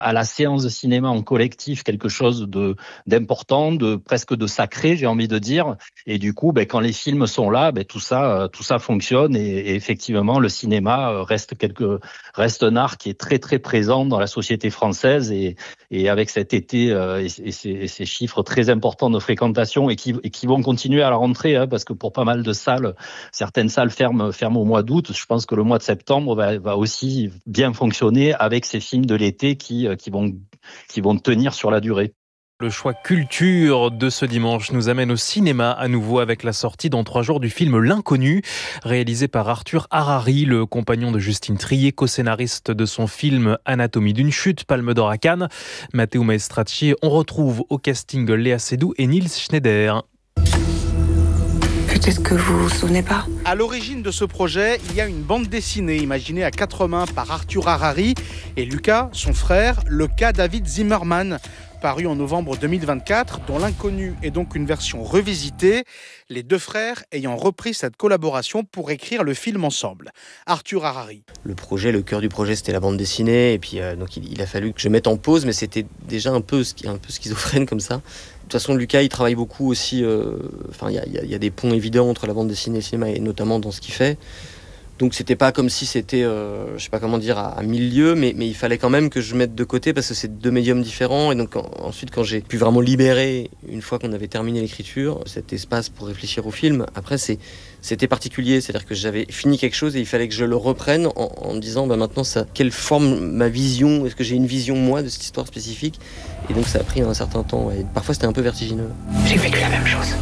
à la séance de cinéma en collectif quelque chose d'important, presque de sacré, j'ai envie de dire. Et du coup, quand les films sont là, tout ça fonctionne. Et effectivement, le cinéma reste un art qui est très très présent dans la société française. Et avec cet été et ces chiffres très importants de fréquentation et qui vont continuer à la rentrée, parce que pour pas mal de salles, certaines salles ferment au mois d'août. Je pense que le mois de septembre va aussi bien fonctionner avec ces films de l'été qui vont tenir sur la durée. Le choix culture de ce dimanche nous amène au cinéma à nouveau avec la sortie dans 3 jours du film L'Inconnu, réalisé par Arthur Harari, le compagnon de Justine Triet, co-scénariste de son film Anatomie d'une chute, Palme d'Or à Cannes. Matteo Maestracci, on retrouve au casting Léa Seydoux et Nils Schneider. Peut-être que vous vous souvenez pas. À l'origine de ce projet, il y a une bande dessinée imaginée à 4 mains par Arthur Harari et Lucas, son frère, le cas David Zimmerman, paru en novembre 2024, dont L'Inconnu est donc une version revisitée, les 2 frères ayant repris cette collaboration pour écrire le film ensemble. Arthur Harari. Le cœur du projet, c'était la bande dessinée, et puis donc il a fallu que je mette en pause, mais c'était déjà un peu schizophrène comme ça. De toute façon, Lucas, il travaille beaucoup aussi. Il y a des ponts évidents entre la bande dessinée et le cinéma, et notamment dans ce qu'il fait. Donc c'était pas comme si c'était, je sais pas comment dire, à 1000 lieues, mais il fallait quand même que je mette de côté parce que c'est 2 médiums différents. Et donc ensuite, quand j'ai pu vraiment libérer, une fois qu'on avait terminé l'écriture, cet espace pour réfléchir au film, après c'était particulier. C'est-à-dire que j'avais fini quelque chose et il fallait que je le reprenne en me disant, maintenant, quelle forme ma vision, est-ce que j'ai une vision moi de cette histoire spécifique? Et donc ça a pris un certain temps et parfois c'était un peu vertigineux. J'ai vécu la même chose.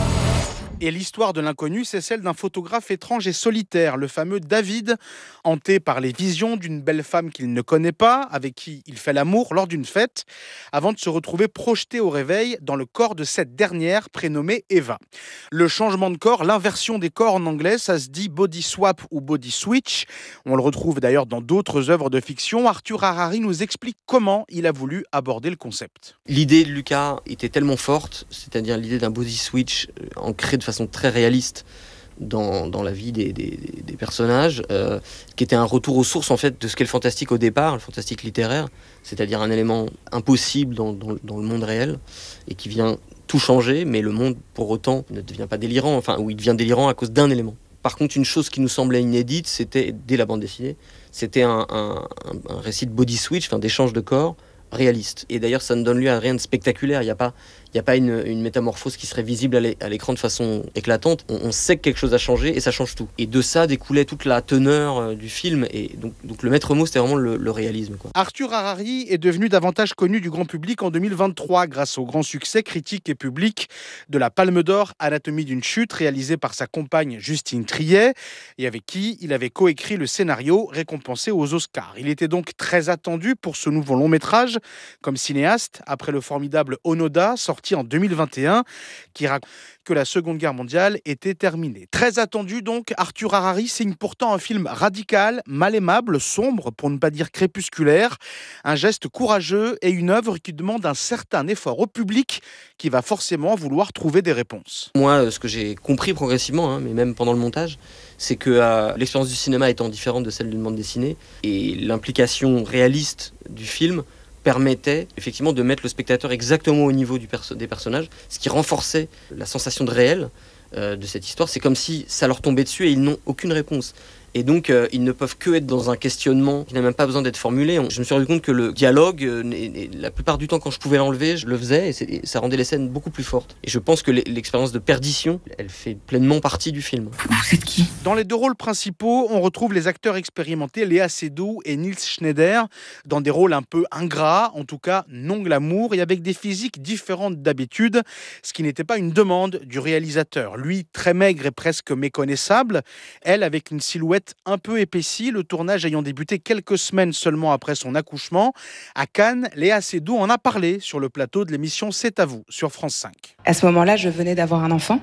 Et l'histoire de L'Inconnu, c'est celle d'un photographe étrange et solitaire, le fameux David, hanté par les visions d'une belle femme qu'il ne connaît pas, avec qui il fait l'amour lors d'une fête, avant de se retrouver projeté au réveil dans le corps de cette dernière, prénommée Eva. Le changement de corps, l'inversion des corps en anglais, ça se dit body swap ou body switch. On le retrouve d'ailleurs dans d'autres œuvres de fiction. Arthur Harari nous explique comment il a voulu aborder le concept. L'idée de Lucas était tellement forte, c'est-à-dire l'idée d'un body switch ancré de façon très réaliste dans la vie des personnages, qui était un retour aux sources en fait de ce qu'est le fantastique au départ, le fantastique littéraire, c'est-à-dire un élément impossible dans le monde réel et qui vient tout changer, mais le monde pour autant ne devient pas délirant, ou il devient délirant à cause d'un élément. Par contre, une chose qui nous semblait inédite, c'était, dès la bande dessinée, c'était un récit de body switch, d'échange de corps réaliste. Et d'ailleurs, ça ne donne lieu à rien de spectaculaire. Il n'y a pas une métamorphose qui serait visible à l'écran de façon éclatante. On sait que quelque chose a changé et ça change tout. Et de ça découlait toute la teneur du film. Et donc le maître mot, c'était vraiment le réalisme, quoi. Arthur Harari est devenu davantage connu du grand public en 2023 grâce au grand succès critique et public de la Palme d'Or Anatomie d'une chute, réalisée par sa compagne Justine Triet et avec qui il avait coécrit le scénario récompensé aux Oscars. Il était donc très attendu pour ce nouveau long métrage comme cinéaste après le formidable Onoda sorti en 2021 qui raconte que la Seconde Guerre mondiale était terminée. Très attendu donc, Arthur Harari signe pourtant un film radical, mal aimable, sombre, pour ne pas dire crépusculaire, un geste courageux et une œuvre qui demande un certain effort au public qui va forcément vouloir trouver des réponses. Moi, ce que j'ai compris progressivement, mais même pendant le montage, c'est que l'expérience du cinéma étant différente de celle d'une bande dessinée et l'implication réaliste du film permettait effectivement de mettre le spectateur exactement au niveau des personnages, ce qui renforçait la sensation de réel de cette histoire. C'est comme si ça leur tombait dessus et ils n'ont aucune réponse. Et donc, ils ne peuvent que être dans un questionnement qui n'a même pas besoin d'être formulé. Je me suis rendu compte que le dialogue, la plupart du temps, quand je pouvais l'enlever, je le faisais et ça rendait les scènes beaucoup plus fortes. Et je pense que l'expérience de perdition, elle fait pleinement partie du film. Vous êtes qui ? Dans les 2 rôles principaux, on retrouve les acteurs expérimentés Léa Seydoux et Nils Schneider dans des rôles un peu ingrats, en tout cas non glamour, et avec des physiques différentes d'habitude, ce qui n'était pas une demande du réalisateur. Lui, très maigre et presque méconnaissable, elle avec une silhouette un peu épaissie, le tournage ayant débuté quelques semaines seulement après son accouchement. À Cannes, Léa Seydoux en a parlé sur le plateau de l'émission C'est à vous sur France 5. À ce moment-là, je venais d'avoir un enfant,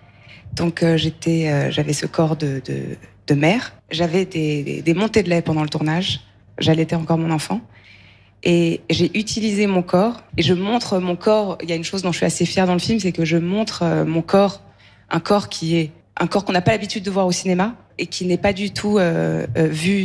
donc j'avais ce corps de mère. J'avais des montées de lait pendant le tournage, j'allaitais encore mon enfant. Et j'ai utilisé mon corps, et je montre mon corps. Il y a une chose dont je suis assez fière dans le film, c'est que je montre mon corps, un corps qu'on n'a pas l'habitude de voir au cinéma, et qui n'est pas du tout vu